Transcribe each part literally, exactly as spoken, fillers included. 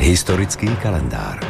Historický kalendár.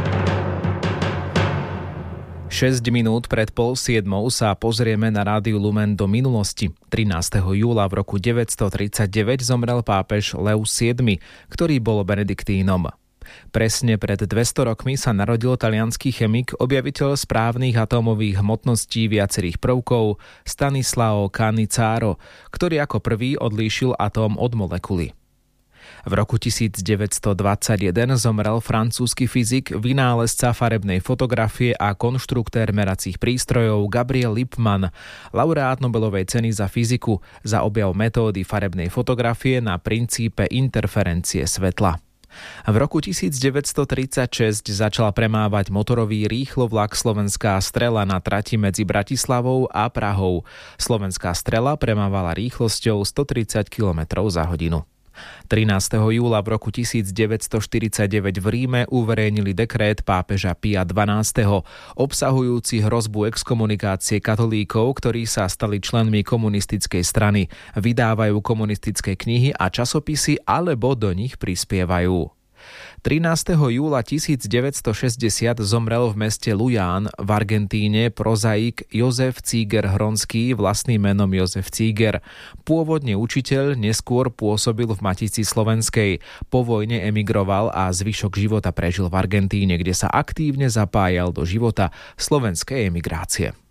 šesť minút pred pol siedmou sa pozrieme na Rádiu Lumen do minulosti. trinásteho júla v roku deväťstotridsaťdeväť zomrel pápež Lev siedmy, ktorý bol benediktínom. Presne pred dvesto rokmi sa narodil taliansky chemik, objaviteľ správnych atómových hmotností viacerých prvkov Stanislao Cannizzaro, ktorý ako prvý odlíšil atóm od molekuly. V roku devätnásťstodvadsaťjeden zomrel francúzsky fyzik, vynálezca farebnej fotografie a konštruktér meracích prístrojov Gabriel Lippmann, laureát Nobelovej ceny za fyziku za objav metódy farebnej fotografie na princípe interferencie svetla. V roku devätnásťtridsaťšesť začal premávať motorový rýchlovlak Slovenská strela na trati medzi Bratislavou a Prahou. Slovenská strela premávala rýchlosťou stotridsať kilometrov za hodinu. trinásteho júla v roku devätnásťštyridsaťdeväť v Ríme uverejnili dekrét pápeža Pia dvanásteho, obsahujúci hrozbu exkomunikácie katolíkov, ktorí sa stali členmi komunistickej strany, vydávajú komunistické knihy a časopisy alebo do nich prispievajú. trinásteho júla devätnásťšesťdesiat zomrel v meste Luján v Argentíne prozaik Jozef Cíger Hronský, vlastným menom Jozef Cíger. Pôvodne učiteľ, neskôr pôsobil v Matici slovenskej. Po vojne emigroval a zvyšok života prežil v Argentíne, kde sa aktívne zapájal do života slovenskej emigrácie.